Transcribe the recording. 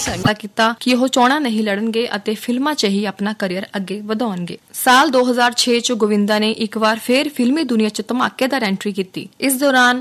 ਫੈਸਲਾ ਕੀਤਾ ਕਿ ਉਹ ਚੋਣਾਂ ਨਹੀਂ ਲੜਨਗੇ ਅਤੇ ਫਿਲਮਾਂ 'ਚ ਹੀ ਆਪਣਾ ਕਰੀਅਰ ਅੱਗੇ ਵਧਾਉਣਗੇ। ਸਾਲ 2006 'ਚ ਗੋਵਿੰਦਾ ਨੇ ਇੱਕ ਵਾਰ ਫੇਰ ਫਿਲਮੀ ਦੁਨੀਆ 'ਚ ਧਮਾਕੇਦਾਰ ਐਂਟਰੀ ਕੀਤੀ। ਇਸ ਦੌਰਾਨ